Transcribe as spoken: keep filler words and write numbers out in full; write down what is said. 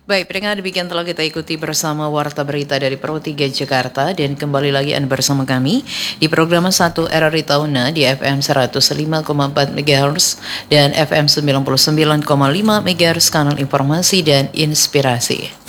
Baik, pendengar demikian telah kita ikuti bersama Warta Berita dari Pro tiga Jakarta dan kembali lagi Anda bersama kami di program satu R R I Tauna di F M seratus lima koma empat MHz dan F M sembilan puluh sembilan koma lima MHz kanal informasi dan inspirasi.